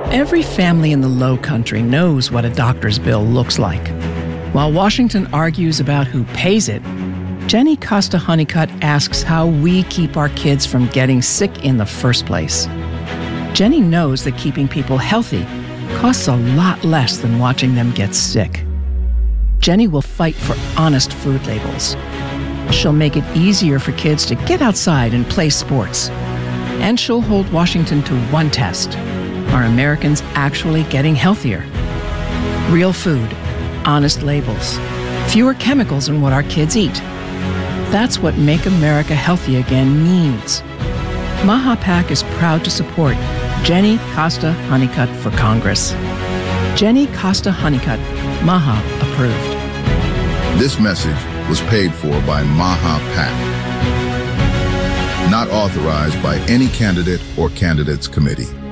Every family in the Low Country knows what a doctor's bill looks like. While Washington argues about who pays it, Jenny Costa Honeycutt asks how we keep our kids from getting sick in the first place. Jenny knows that keeping people healthy costs a lot less than watching them get sick. Jenny will fight for honest food labels. She'll make it easier for kids to get outside and play sports. And she'll hold Washington to one test. Are Americans actually getting healthier? Real food, honest labels, fewer chemicals in what our kids eat. That's what Make America Healthy Again means. MAHA-PAC is proud to support Jenny Costa Honeycutt for Congress. Jenny Costa Honeycutt, MAHA approved. This message was paid for by MAHA-PAC. Not authorized by any candidate or candidates committee.